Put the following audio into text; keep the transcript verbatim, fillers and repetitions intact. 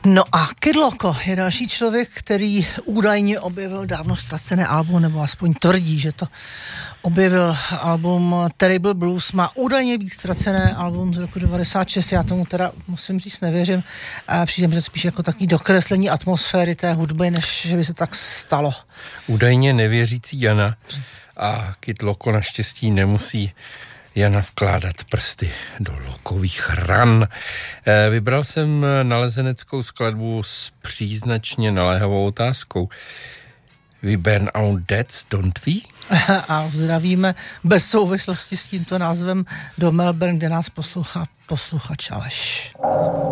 No a Kid Loco je další člověk, který údajně objevil dávno ztracené album, nebo aspoň tvrdí, že to objevil album Terrible Blues. Má údajně být ztracené album z roku devadesát šest, já tomu teda musím říct nevěřím. Přijde mi to spíš jako takový dokreslení atmosféry té hudby, než že by se tak stalo. Údajně nevěřící Jana a Kid Loco naštěstí nemusí Jana vkládat prsty do lokových ran. Vybral jsem nalezeneckou skladbu s příznačně naléhavou otázkou. We burn our deads, don't we? A zdravíme bez souvislosti s tímto názvem do Melbourne, kde nás poslouchá posluchač Aleš.